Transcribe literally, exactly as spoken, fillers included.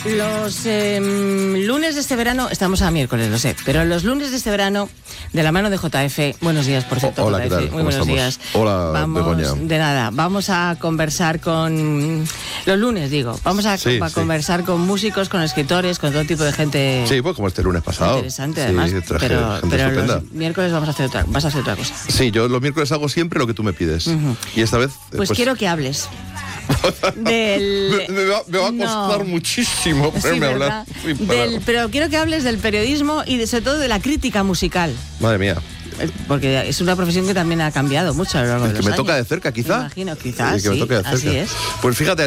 Los eh, lunes de este verano, estamos a miércoles, lo sé, pero los lunes de este verano, de la mano de J F, buenos días, por cierto. Hola, J F, ¿qué tal? muy ¿Cómo buenos estamos? días. Hola, vamos, Begoña. De nada, vamos a conversar con, los lunes digo, vamos a, Sí, a sí. conversar con músicos, con escritores, con todo tipo de gente. Sí, pues como este lunes pasado. Interesante, Sí, además, traje pero, gente pero estupenda. los miércoles vamos a hacer otra, vas a hacer otra cosa. Sí, yo los miércoles hago siempre lo que tú me pides. Ujú. Y esta vez... eh, Pues, quiero que hables del... me, me va, me va a costar No. muchísimo Sí, ponerme a ¿verdad? hablar sin parar. Del, pero quiero que hables del periodismo y de, sobre todo de la crítica musical. Madre mía. Eh, Porque es una profesión que también ha cambiado mucho a lo largo de Que los me años. toca de cerca, quizá. Me imagino, quizás, Eh, que me sí, toque de cerca. así es. Pues fíjate,